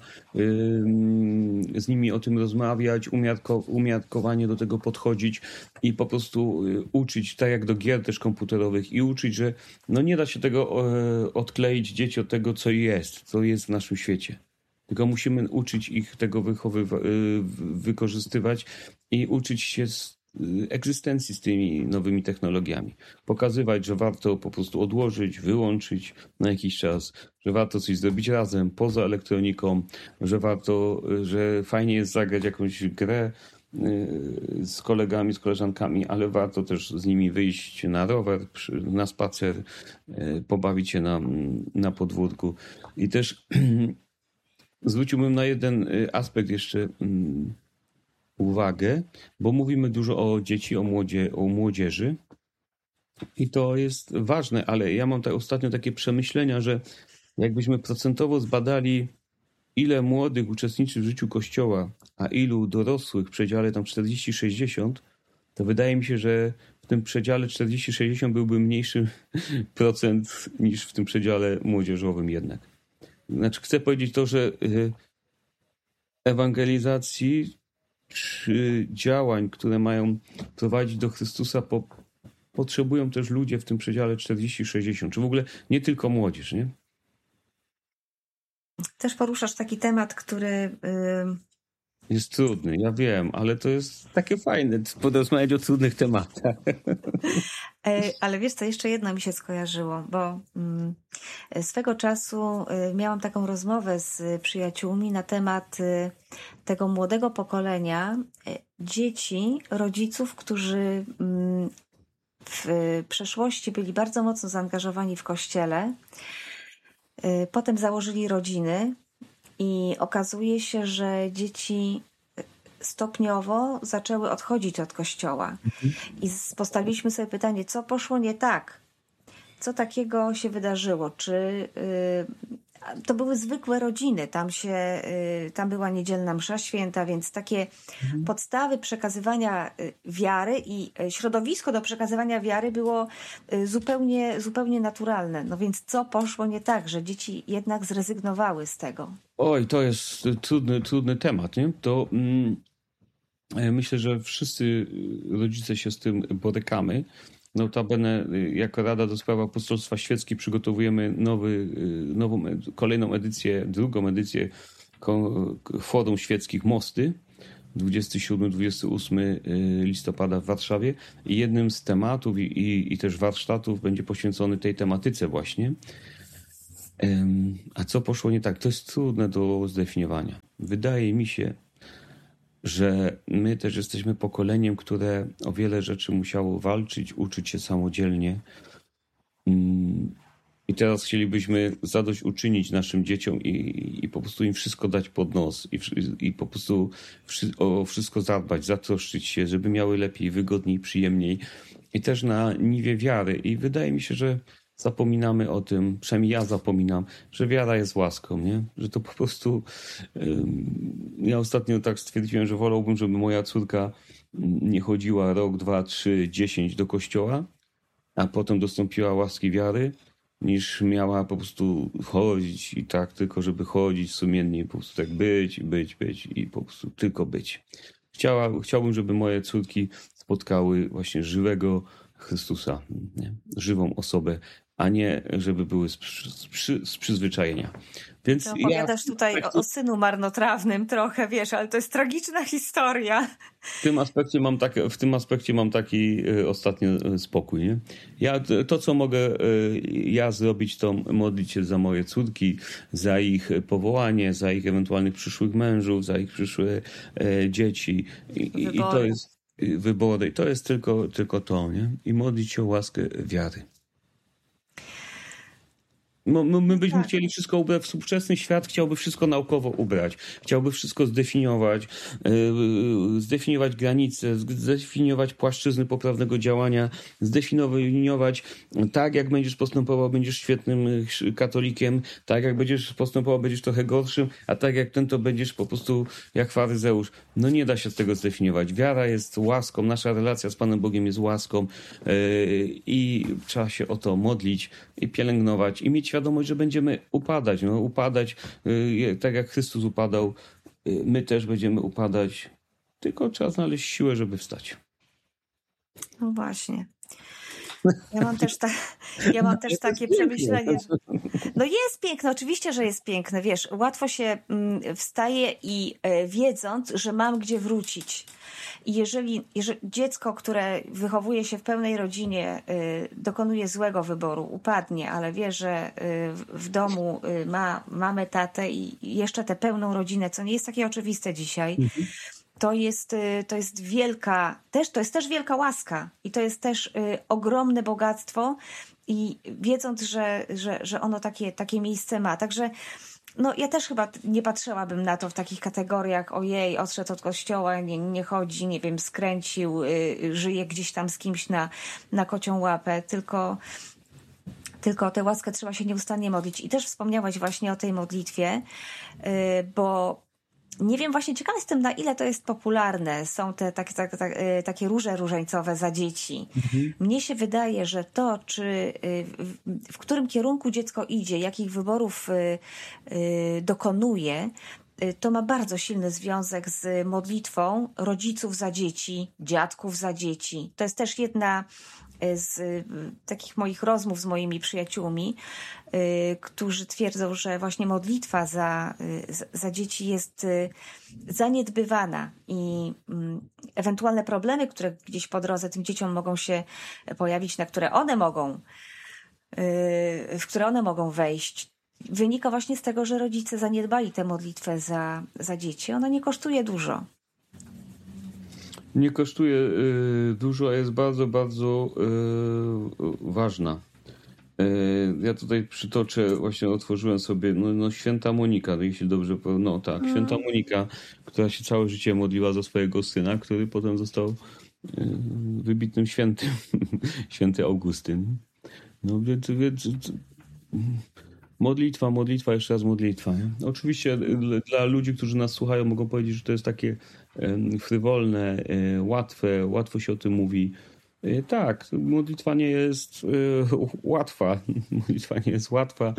z nimi o tym rozmawiać, umiarkowanie do tego podchodzić i po prostu uczyć, tak jak do gier też komputerowych, i uczyć, że no nie da się tego odkleić dzieci od tego, co jest w naszym świecie. Tylko musimy uczyć ich tego wykorzystywać i uczyć się egzystencji z tymi nowymi technologiami. Pokazywać, że warto po prostu odłożyć, wyłączyć na jakiś czas, że warto coś zrobić razem, poza elektroniką, że fajnie jest zagrać jakąś grę z kolegami, z koleżankami, ale warto też z nimi wyjść na rower, na spacer, pobawić się na podwórku. I też zwróciłbym na jeden aspekt jeszcze uwagę, bo mówimy dużo o dzieci, o młodzieży i to jest ważne, ale ja mam ostatnio takie przemyślenia, że jakbyśmy procentowo zbadali, ile młodych uczestniczy w życiu Kościoła, a ilu dorosłych w przedziale tam 40-60, to wydaje mi się, że w tym przedziale 40-60 byłby mniejszy procent niż w tym przedziale młodzieżowym jednak. Znaczy chcę powiedzieć to, że ewangelizacji czy działań, które mają prowadzić do Chrystusa, potrzebują też ludzie w tym przedziale 40-60, czy w ogóle nie tylko młodzież, nie? Też poruszasz taki temat, który jest trudny, ja wiem, ale to jest takie fajne, porozmawiać o trudnych tematach. Ale wiesz co, jeszcze jedno mi się skojarzyło, bo swego czasu miałam taką rozmowę z przyjaciółmi na temat tego młodego pokolenia dzieci, rodziców, którzy w przeszłości byli bardzo mocno zaangażowani w kościele, potem założyli rodziny i okazuje się, że dzieci stopniowo zaczęły odchodzić od kościoła. I postawiliśmy sobie pytanie, co poszło nie tak? Co takiego się wydarzyło? Czy to były zwykłe rodziny? Tam była niedzielna msza święta, więc takie podstawy przekazywania wiary i środowisko do przekazywania wiary było zupełnie naturalne. No więc co poszło nie tak, że dzieci jednak zrezygnowały z tego? Oj, to jest trudny temat, nie? To myślę, że wszyscy rodzice się z tym borykamy. Notabene jako Rada do Spraw Apostolstwa Świeckiej przygotowujemy kolejną edycję, drugą edycję Forum Świeckich Mosty 27-28 listopada w Warszawie. I jednym z tematów i też warsztatów będzie poświęcony tej tematyce właśnie. A co poszło nie tak? To jest trudne do zdefiniowania. Wydaje mi się, że my też jesteśmy pokoleniem, które o wiele rzeczy musiało walczyć, uczyć się samodzielnie. I teraz chcielibyśmy zadośćuczynić naszym dzieciom i po prostu im wszystko dać pod nos i po prostu o wszystko zadbać, zatroszczyć się, żeby miały lepiej, wygodniej, przyjemniej i też na niwie wiary. I wydaje mi się, że zapominamy o tym, przynajmniej ja zapominam, że wiara jest łaską, nie? Że to po prostu... Ja ostatnio tak stwierdziłem, że wolałbym, żeby moja córka nie chodziła rok, 2, 3, 10 do kościoła, a potem dostąpiła łaski wiary, niż miała po prostu chodzić i tak tylko, żeby chodzić sumiennie, po prostu tak być i po prostu tylko być. Chciałbym, żeby moje córki spotkały właśnie żywego Chrystusa, nie? Żywą osobę, a nie żeby były z przyzwyczajenia. Więc Ty opowiadasz tutaj o synu marnotrawnym trochę, wiesz, ale to jest tragiczna historia. w tym aspekcie mam taki ostatnio spokój. Nie? To, co mogę ja zrobić, to modlić się za moje córki, za ich powołanie, za ich ewentualnych przyszłych mężów, za ich przyszłe dzieci. I to jest wybory. I to jest tylko to. Nie? I modlić się o łaskę wiary. My byśmy chcieli wszystko ubrać, współczesny świat chciałby wszystko naukowo ubrać, chciałby wszystko zdefiniować granice, zdefiniować płaszczyzny poprawnego działania, zdefiniować tak jak będziesz postępował, będziesz świetnym katolikiem, tak jak będziesz postępował, będziesz trochę gorszym, a tak jak ten, to będziesz po prostu jak faryzeusz. No nie da się z tego zdefiniować. Wiara jest łaską, nasza relacja z Panem Bogiem jest łaską i trzeba się o to modlić i pielęgnować i mieć świadomość, że będziemy upadać. Upadać tak jak Chrystus upadał, my też będziemy upadać. Tylko trzeba znaleźć siłę, żeby wstać. No właśnie. Ja mam też takie przemyślenie. No jest piękne, oczywiście, że jest piękne. Wiesz, łatwo się wstaje i wiedząc, że mam gdzie wrócić. I jeżeli dziecko, które wychowuje się w pełnej rodzinie, dokonuje złego wyboru, upadnie, ale wie, że w domu ma mamę, tatę i jeszcze tę pełną rodzinę, co nie jest takie oczywiste dzisiaj, to jest wielka, to jest też wielka łaska i to jest też ogromne bogactwo i wiedząc, że ono takie miejsce ma. Także no, ja też chyba nie patrzyłabym na to w takich kategoriach, ojej, odszedł od kościoła, nie chodzi, nie wiem, skręcił, żyje gdzieś tam z kimś na kocią łapę, tylko o tę łaskę trzeba się nieustannie modlić. I też wspomniałaś właśnie o tej modlitwie, bo nie wiem, właśnie ciekawa jestem, na ile to jest popularne. Są te takie róże różańcowe za dzieci. Mnie się wydaje, że to, w którym kierunku dziecko idzie, jakich wyborów dokonuje, to ma bardzo silny związek z modlitwą rodziców za dzieci, dziadków za dzieci. To jest też jedna z takich moich rozmów z moimi przyjaciółmi, którzy twierdzą, że właśnie modlitwa za dzieci jest zaniedbywana i ewentualne problemy, które gdzieś po drodze tym dzieciom mogą się pojawić, w które one mogą wejść, wynika właśnie z tego, że rodzice zaniedbali tę modlitwę za dzieci. Ona nie kosztuje dużo. Nie kosztuje dużo, a jest bardzo, bardzo ważna. Ja tutaj przytoczę, właśnie otworzyłem sobie święta Monika, jeśli dobrze powiem. No tak, święta Monika, która się całe życie modliła za swojego syna, który potem został wybitnym świętym, święty Augustyn. No więc modlitwa, jeszcze raz modlitwa. Nie? Oczywiście dla ludzi, którzy nas słuchają, mogą powiedzieć, że to jest takie frywolne, łatwo się o tym mówi. Tak, modlitwa nie jest łatwa. Modlitwa nie jest łatwa.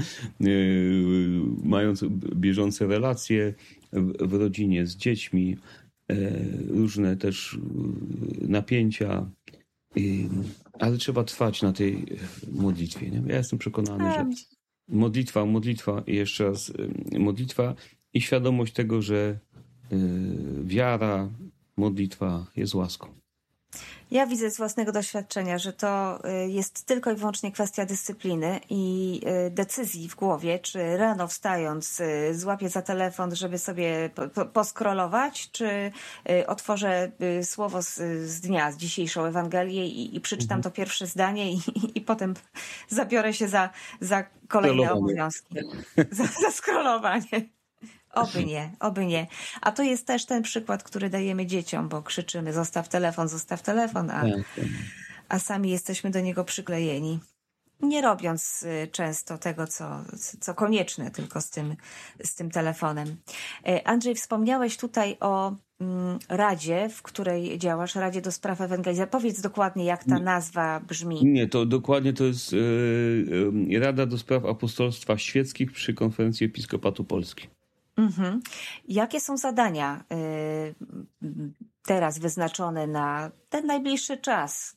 Mając bieżące relacje w rodzinie z dziećmi, różne też napięcia, ale trzeba trwać na tej modlitwie. Nie? Ja jestem przekonany, że modlitwa i jeszcze raz modlitwa i świadomość tego, że wiara, modlitwa jest łaską. Ja widzę z własnego doświadczenia, że to jest tylko i wyłącznie kwestia dyscypliny i decyzji w głowie, czy rano wstając złapię za telefon, żeby sobie poskrolować, czy otworzę słowo z dnia, z dzisiejszą Ewangelię i przeczytam to pierwsze zdanie i potem zabiorę się za kolejne obowiązki. Za scrollowanie. Oby nie. A to jest też ten przykład, który dajemy dzieciom, bo krzyczymy zostaw telefon, a sami jesteśmy do niego przyklejeni. Nie robiąc często tego, co konieczne tylko z tym telefonem. Andrzej, wspomniałeś tutaj o Radzie, w której działasz, Radzie do Spraw Ewangelizacji. Powiedz dokładnie, jak ta nazwa brzmi. Nie, to dokładnie to jest Rada do Spraw Apostolstwa Świeckich przy Konferencji Episkopatu Polski. Jakie są zadania teraz wyznaczone na ten najbliższy czas?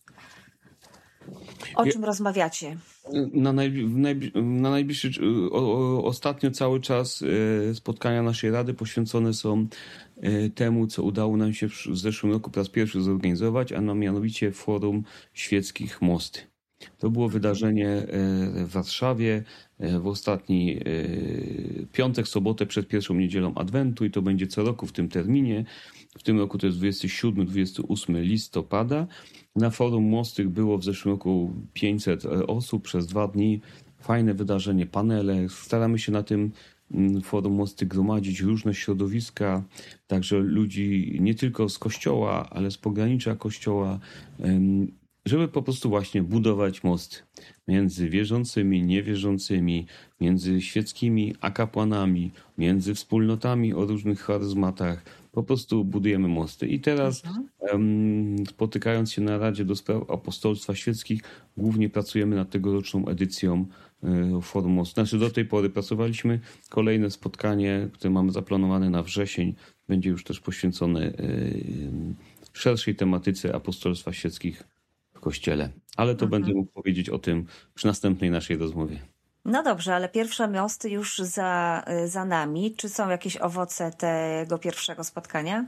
O czym rozmawiacie? Na najbliższy, ostatnio cały czas spotkania naszej Rady poświęcone są temu, co udało nam się w zeszłym roku po raz pierwszy zorganizować, a mianowicie Forum Świeckich Mosty. To było wydarzenie w Warszawie w ostatni piątek, sobotę przed pierwszą niedzielą Adwentu i to będzie co roku w tym terminie. W tym roku to jest 27-28 listopada. Na Forum Mosty było w zeszłym roku 500 osób przez 2 dni. Fajne wydarzenie, panele. Staramy się na tym Forum Mosty gromadzić różne środowiska, także ludzi nie tylko z kościoła, ale z pogranicza kościoła, żeby po prostu właśnie budować mosty między wierzącymi, niewierzącymi, między świeckimi a kapłanami, między wspólnotami o różnych charyzmatach. Po prostu budujemy mosty. I teraz spotykając się na Radzie do Spraw Apostolstwa Świeckich, głównie pracujemy nad tegoroczną edycją Forum Mostu. Znaczy do tej pory pracowaliśmy. Kolejne spotkanie, które mamy zaplanowane na wrzesień, będzie już też poświęcone szerszej tematyce apostolstwa świeckich w Kościele. Ale to będę mógł powiedzieć o tym przy następnej naszej rozmowie. No dobrze, ale pierwsze mosty już za nami. Czy są jakieś owoce tego pierwszego spotkania?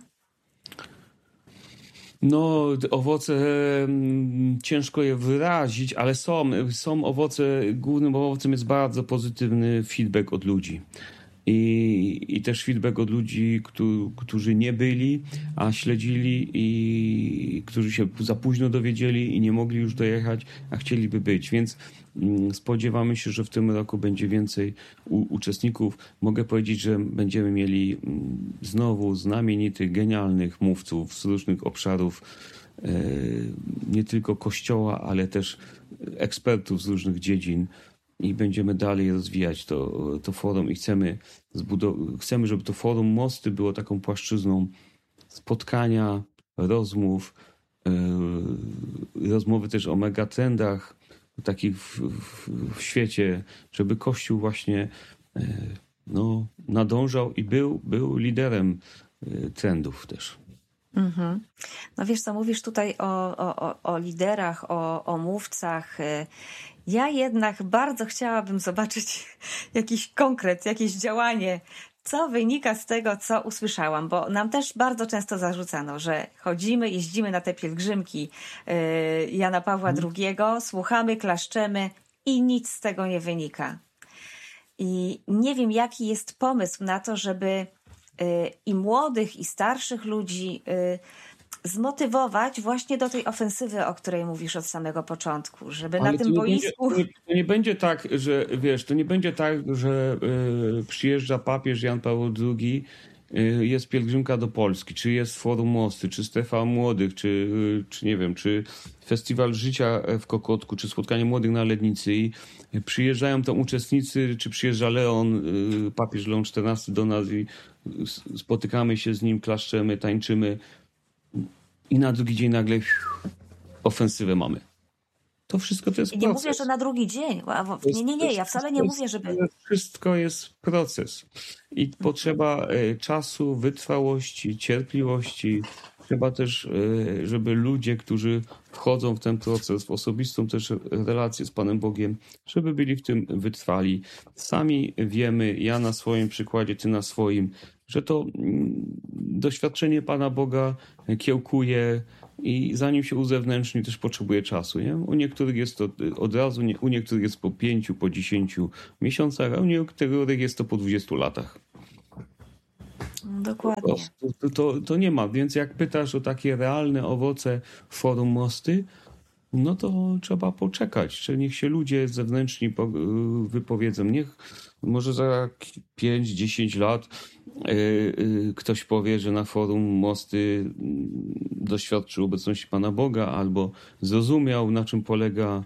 No, owoce ciężko je wyrazić, ale są owoce. Głównym owocem jest bardzo pozytywny feedback od ludzi. I też feedback od ludzi, którzy nie byli, a śledzili i którzy się za późno dowiedzieli i nie mogli już dojechać, a chcieliby być. Więc spodziewamy się, że w tym roku będzie więcej uczestników. Mogę powiedzieć, że będziemy mieli znowu znamienitych, genialnych mówców z różnych obszarów, nie tylko Kościoła, ale też ekspertów z różnych dziedzin. I będziemy dalej rozwijać to forum i chcemy, żeby to Forum Mosty było taką płaszczyzną spotkania, rozmów, rozmowy też o megatrendach takich w świecie, żeby Kościół właśnie nadążał i był liderem trendów też. No wiesz co, mówisz tutaj o liderach, o mówcach. Ja jednak bardzo chciałabym zobaczyć jakiś konkret, jakieś działanie, co wynika z tego, co usłyszałam, bo nam też bardzo często zarzucano, że jeździmy na te pielgrzymki Jana Pawła II, słuchamy, klaszczemy i nic z tego nie wynika. I nie wiem, jaki jest pomysł na to, żeby i młodych, i starszych ludzi zmotywować właśnie do tej ofensywy, o której mówisz od samego początku, żeby Ale na tym boisku... To nie będzie tak, że wiesz, to nie będzie tak, że przyjeżdża papież Jan Paweł II, jest pielgrzymka do Polski, czy jest Forum Mosty, czy Strefa Młodych, czy nie wiem, czy Festiwal Życia w Kokotku, czy Spotkanie Młodych na Lednicy i przyjeżdżają tam uczestnicy, czy przyjeżdża papież Leon XIV do nas i spotykamy się z nim, klaszczemy, tańczymy i na drugi dzień nagle ofensywę mamy. To wszystko to jest I proces. nie mówię, że na drugi dzień. Nie, ja wcale nie mówię, żeby... Wszystko jest proces i potrzeba czasu, wytrwałości, cierpliwości. Trzeba też, żeby ludzie, którzy wchodzą w ten proces, w osobistą też relację z Panem Bogiem, żeby byli w tym wytrwali. Sami wiemy, ja na swoim przykładzie, ty na swoim, że to doświadczenie Pana Boga kiełkuje i zanim się uzewnętrzni, też potrzebuje czasu. Nie? U niektórych jest to od razu, u niektórych jest po 5, po 10 miesiącach, a u niektórych jest to po 20 latach. Dokładnie. To nie ma, więc jak pytasz o takie realne owoce Forum Mosty, no to trzeba poczekać, czy niech się ludzie zewnętrzni wypowiedzą. Niech może za 5-10 lat ktoś powie, że na Forum Mosty doświadczył obecności Pana Boga albo zrozumiał, na czym polega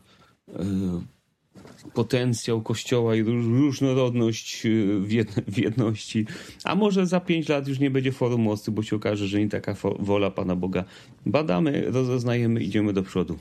potencjał Kościoła i różnorodność w jedności. A może za 5 lat już nie będzie Forum Mosty, bo się okaże, że nie taka wola Pana Boga. Badamy, rozeznajemy, idziemy do przodu.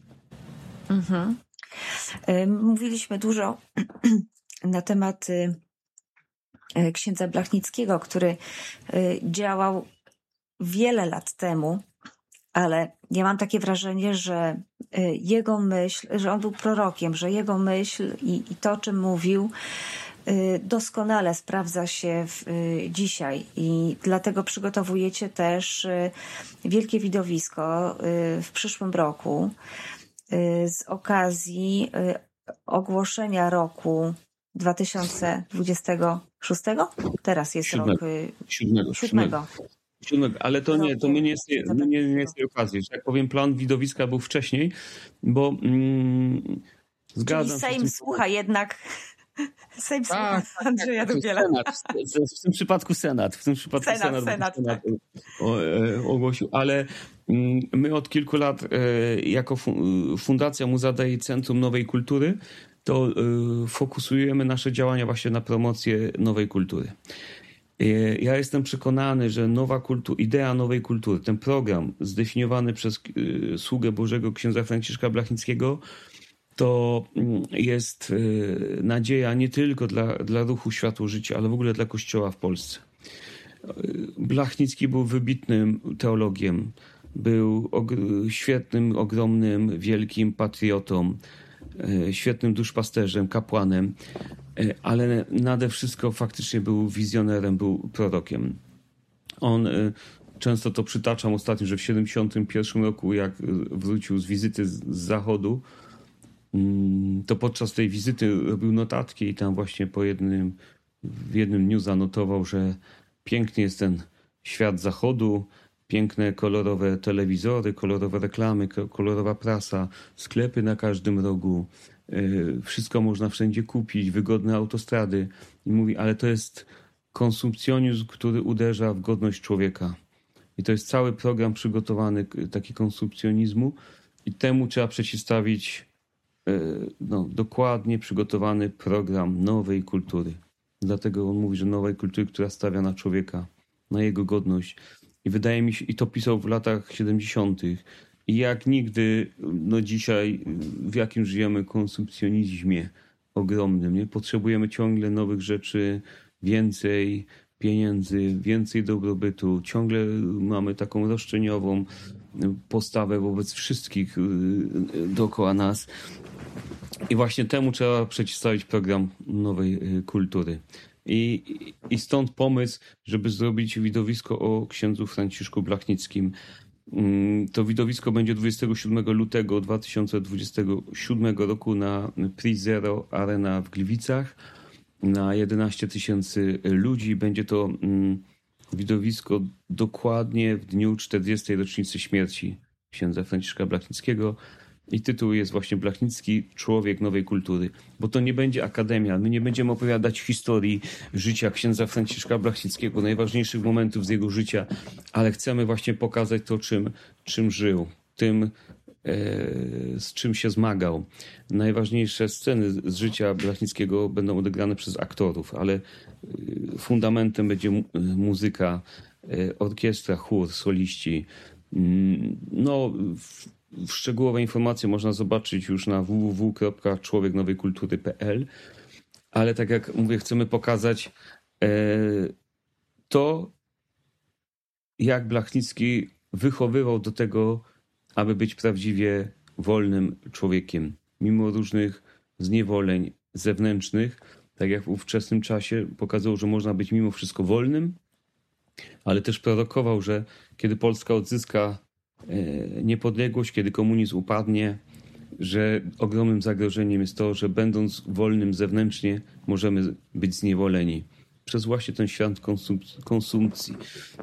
Mówiliśmy dużo na temat księdza Blachnickiego, który działał wiele lat temu, ale ja mam takie wrażenie, że jego myśl, że on był prorokiem, że jego myśl i to, o czym mówił, doskonale sprawdza się dzisiaj i dlatego przygotowujecie też wielkie widowisko w przyszłym roku z okazji ogłoszenia roku 2026. Teraz jest rok 7. Ale to my nie jest tej okazji. Że tak powiem, plan widowiska był wcześniej, bo zgadzam się. Sejm słucha jednak. Sejm słucha Andrzeja Dubiela. W tym przypadku Senat. Senat ogłosił, ale my od kilku lat jako Fundacja Muza Dei Centrum Nowej Kultury to fokusujemy nasze działania właśnie na promocję nowej kultury. Ja jestem przekonany, że idea nowej kultury, ten program zdefiniowany przez sługę Bożego księdza Franciszka Blachnickiego, to jest nadzieja nie tylko dla ruchu Światło Życie, ale w ogóle dla Kościoła w Polsce. Blachnicki był wybitnym teologiem, był świetnym, ogromnym, wielkim patriotą, świetnym duszpasterzem, kapłanem, ale nade wszystko faktycznie był wizjonerem, był prorokiem. On, często to przytaczam ostatnio, że w 1971 roku, jak wrócił z wizyty z Zachodu, to podczas tej wizyty robił notatki i tam właśnie w jednym dniu zanotował, że piękny jest ten świat Zachodu, piękne, kolorowe telewizory, kolorowe reklamy, kolorowa prasa, sklepy na każdym rogu, wszystko można wszędzie kupić, wygodne autostrady. I mówi, ale to jest konsumpcjonizm, który uderza w godność człowieka. I to jest cały program przygotowany, taki konsumpcjonizmu i temu trzeba przeciwstawić dokładnie przygotowany program nowej kultury. Dlatego on mówi, że nowej kultury, która stawia na człowieka, na jego godność. I wydaje mi się, i to pisał w latach 70. I jak nigdy, dzisiaj w jakim żyjemy konsumpcjonizmie ogromnym, nie? Potrzebujemy ciągle nowych rzeczy, więcej pieniędzy, więcej dobrobytu. Ciągle mamy taką roszczeniową postawę wobec wszystkich dookoła nas. I właśnie temu trzeba przeciwstawić program nowej kultury. I stąd pomysł, żeby zrobić widowisko o księdzu Franciszku Blachnickim. To widowisko będzie 27 lutego 2027 roku na Prix Zero Arena w Gliwicach. Na 11 000 ludzi. Będzie to widowisko dokładnie w dniu 40. rocznicy śmierci księdza Franciszka Blachnickiego. I tytuł jest właśnie Blachnicki, człowiek nowej kultury. Bo to nie będzie akademia. My nie będziemy opowiadać historii życia księdza Franciszka Blachnickiego, najważniejszych momentów z jego życia, ale chcemy właśnie pokazać to, czym żył, tym, z czym się zmagał. Najważniejsze sceny z życia Blachnickiego będą odegrane przez aktorów, ale fundamentem będzie muzyka, orkiestra, chór, soliści. Szczegółowe informacje można zobaczyć już na www.człowieknowejkultury.pl, ale tak jak mówię, chcemy pokazać to, jak Blachnicki wychowywał do tego, aby być prawdziwie wolnym człowiekiem. Mimo różnych zniewoleń zewnętrznych, tak jak w ówczesnym czasie pokazał, że można być mimo wszystko wolnym, ale też prorokował, że kiedy Polska odzyska niepodległość, kiedy komunizm upadnie, że ogromnym zagrożeniem jest to, że będąc wolnym zewnętrznie możemy być zniewoleni przez właśnie ten świat konsumpcji.